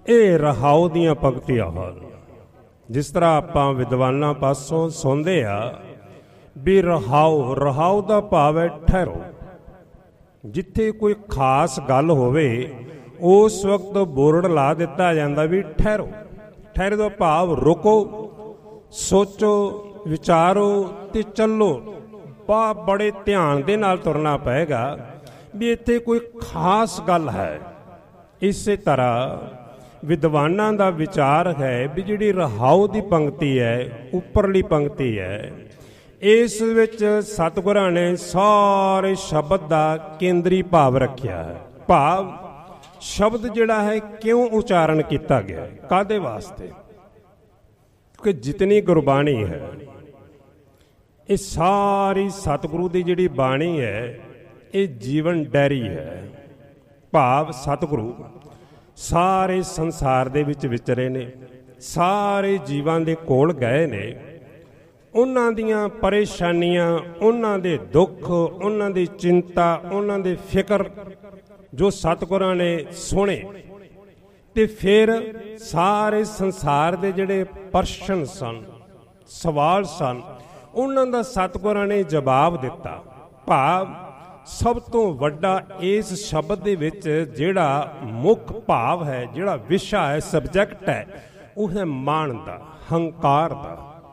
ਇਹ ਰਹਾਉ ਦੀਆਂ ਪੰਕਤੀਆਂ ਹਨ। ਜਿਸ ਤਰ੍ਹਾਂ ਆਪਾਂ ਵਿਦਵਾਨਾਂ ਪਾਸੋਂ ਸੁਣਦੇ ਆ ਵੀ ਰਹਾਉ, ਰਹਾਉ ਦਾ ਭਾਵ ਹੈ ਠਹਿਰੋ। ਜਿੱਥੇ ਕੋਈ ਖਾਸ ਗੱਲ ਹੋਵੇ ਉਸ ਵਕਤ ਬੋਰਡ ਲਾ ਦਿੱਤਾ ਜਾਂਦਾ ਵੀ ਠਹਿਰੋ। ਠਹਿਰੇ ਦਾ ਭਾਵ ਰੁਕੋ, ਸੋਚੋ, ਵਿਚਾਰੋ ਤੇ ਚੱਲੋ। ਬੜੇ ਧਿਆਨ ਦੇ ਨਾਲ ਤੁਰਨਾ ਪਏਗਾ ਵੀ ਇੱਥੇ ਕੋਈ ਖਾਸ ਗੱਲ ਹੈ। ਇਸੇ ਤਰ੍ਹਾਂ ਵਿਦਵਾਨਾਂ ਦਾ ਵਿਚਾਰ ਹੈ ਵੀ ਜਿਹੜੀ ਰਹਾਉ ਦੀ ਪੰਕਤੀ ਹੈ, ਉੱਪਰਲੀ ਪੰਕਤੀ ਹੈ, ਇਸ ਵਿੱਚ ਸਤਿਗੁਰਾਂ ਨੇ ਸਾਰੇ ਸ਼ਬਦ ਦਾ ਕੇਂਦਰੀ ਭਾਵ ਰੱਖਿਆ ਹੈ। ਭਾਵ ਸ਼ਬਦ ਜਿਹੜਾ ਹੈ ਕਿਉਂ ਉਚਾਰਨ ਕੀਤਾ ਗਿਆ, ਕਾਹਦੇ ਵਾਸਤੇ? ਕਿ ਜਿਤਨੀ ਗੁਰਬਾਣੀ ਹੈ ਇਹ ਸਾਰੀ ਸਤਿਗੁਰੂ ਦੀ ਜਿਹੜੀ ਬਾਣੀ ਹੈ ਇਹ ਜੀਵਨ ਡੈਰੀ ਹੈ। ਭਾਵ ਸਤਿਗੁਰੂ ਸਾਰੇ ਸੰਸਾਰ ਦੇ ਵਿੱਚ ਵਿਚਰੇ ਨੇ, ਸਾਰੇ ਜੀਵਾਂ ਦੇ ਕੋਲ ਗਏ ਨੇ। ਉਹਨਾਂ ਦੀਆਂ ਪਰੇਸ਼ਾਨੀਆਂ, ਉਹਨਾਂ ਦੇ ਦੁੱਖ, ਉਹਨਾਂ ਦੀ ਚਿੰਤਾ, ਉਹਨਾਂ ਦੇ ਫਿਕਰ ਜੋ ਸਤਿਗੁਰਾਂ ਨੇ ਸੁਣੇ ਤੇ ਫਿਰ ਸਾਰੇ ਸੰਸਾਰ ਦੇ ਜਿਹੜੇ ਪ੍ਰਸ਼ਨ ਸਨ, ਸਵਾਲ ਸਨ, ਉਹਨਾਂ ਦਾ ਸਤਿਗੁਰਾਂ ਨੇ ਜਵਾਬ ਦਿੱਤਾ। ਭਾਵ ਸਭ ਤੋਂ ਵੱਡਾ ਇਸ ਸ਼ਬਦ ਦੇ ਵਿੱਚ ਜਿਹੜਾ ਮੁੱਖ ਭਾਵ ਹੈ, ਜਿਹੜਾ ਵਿਸ਼ਾ ਹੈ, ਸਬਜੈਕਟ ਹੈ, ਉਹ ਹੈ ਮਾਣ ਦਾ, ਹੰਕਾਰ ਦਾ।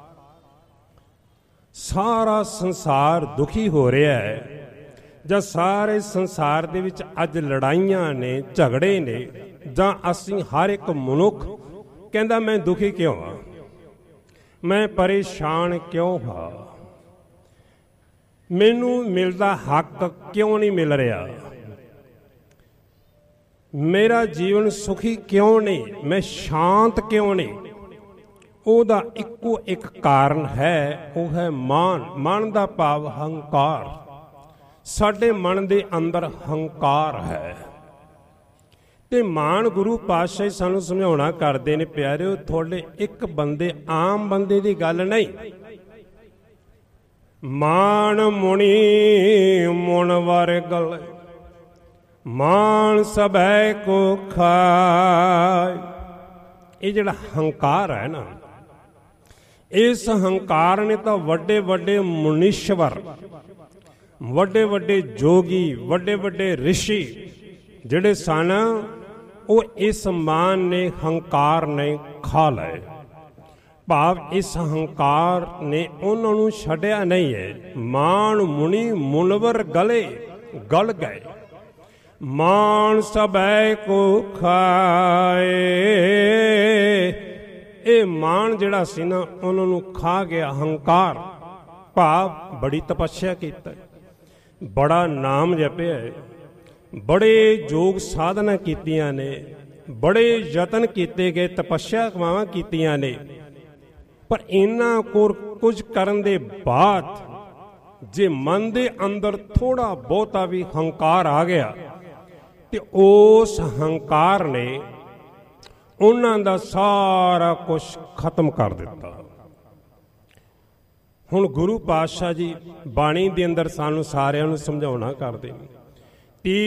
ਸਾਰਾ ਸੰਸਾਰ ਦੁਖੀ ਹੋ ਰਿਹਾ ਹੈ ਜਾਂ ਸਾਰੇ ਸੰਸਾਰ ਦੇ ਵਿੱਚ ਅੱਜ ਲੜਾਈਆਂ ਨੇ, ਝਗੜੇ ਨੇ, ਜਾਂ ਅਸੀਂ ਹਰ ਇੱਕ ਮਨੁੱਖ ਕਹਿੰਦਾ ਮੈਂ ਦੁਖੀ ਕਿਉਂ ਹਾਂ, ਮੈਂ ਪਰੇਸ਼ਾਨ ਕਿਉਂ ਹਾਂ, ਮੈਨੂੰ ਮਿਲਦਾ ਹੱਕ ਕਿਉਂ ਨਹੀਂ ਮਿਲ ਰਿਹਾ, ਮੇਰਾ ਜੀਵਨ ਸੁਖੀ ਕਿਉਂ ਨਹੀਂ, ਮੈਂ ਸ਼ਾਂਤ ਕਿਉਂ ਨਹੀਂ। ਉਹਦਾ ਇੱਕੋ ਇੱਕ ਕਾਰਨ ਹੈ, ਉਹ ਹੈ ਮਾਣ। ਮਾਣ ਦਾ ਭਾਵ ਹੰਕਾਰ। ਸਾਡੇ ਮਨ ਦੇ ਅੰਦਰ ਹੰਕਾਰ ਹੈ ਤੇ ਮਾਣ ਗੁਰੂ ਪਾਤਸ਼ਾਹ ਸਾਨੂੰ ਸਮਝਾਉਣਾ ਕਰਦੇ ਨੇ, ਪਿਆਰਿਓ ਤੁਹਾਡੇ ਇੱਕ ਬੰਦੇ, ਆਮ ਬੰਦੇ ਦੀ ਗੱਲ ਨਹੀਂ। ਮਾਣ ਮੁਣੀ ਮੁਣਵਰ ਗਲ, ਮਾਣ ਸਭੈ ਕੋ ਖਾਇ। ਇਹ ਜਿਹੜਾ ਹੰਕਾਰ ਹੈ ਨਾ, ਇਸ ਹੰਕਾਰ ਨੇ ਤਾਂ ਵੱਡੇ ਵੱਡੇ ਮੁਨੀਸ਼ਵਰ, ਵੱਡੇ ਵੱਡੇ ਜੋਗੀ, ਵੱਡੇ ਵੱਡੇ ਰਿਸ਼ੀ ਜਿਹੜੇ ਸਨ, ਉਹ ਇਸ ਮਾਨ ਨੇ, ਹੰਕਾਰ ਨੇ ਖਾ ਲਏ। ਭਾਵ ਇਸ ਹੰਕਾਰ ਨੇ ਉਹਨਾਂ ਨੂੰ ਛੱਡਿਆ ਨਹੀਂ ਹੈ। ਮਾਣ ਮੁਨੀ ਮੁਨਵਰ ਗਲੇ, ਗਲ ਗਏ। ਮਾਣ ਸਭੈ ਕੋ ਖਾਏ। ਇਹ ਮਾਣ ਜਿਹੜਾ ਸੀ ਨਾ, ਉਹਨਾਂ ਨੂੰ ਖਾ ਗਿਆ ਹੰਕਾਰ। ਭਾਵ ਬੜੀ ਤਪੱਸਿਆ ਕੀਤਾ, ਬੜਾ ਨਾਮ ਜਪਿਆ, ਬੜੇ ਯੋਗ ਸਾਧਨਾ ਕੀਤੀਆਂ ਨੇ, ਬੜੇ ਯਤਨ ਕੀਤੇ ਗਏ, ਤਪੱਸਿਆ ਕਮਾਵਾਂ ਕੀਤੀਆਂ ਨੇ, ਪਰ ਇਹਨਾਂ ਕੋਲ ਕੁਝ ਕਰਨ ਦੇ ਬਾਅਦ ਜੇ ਮਨ ਦੇ ਅੰਦਰ ਥੋੜਾ ਬਹੁਤਾ ਵੀ ਹੰਕਾਰ ਆ ਗਿਆ ਤੇ ਉਸ ਹੰਕਾਰ ਨੇ ਉਹਨਾਂ ਦਾ ਸਾਰਾ ਕੁਝ ਖਤਮ ਕਰ ਦਿੱਤਾ। ਹੁਣ ਗੁਰੂ ਪਾਤਸ਼ਾਹ ਜੀ ਬਾਣੀ ਦੇ ਅੰਦਰ ਸਾਨੂੰ ਸਾਰਿਆਂ ਨੂੰ ਸਮਝਾਉਣਾ ਕਰਦੇ ਨੇ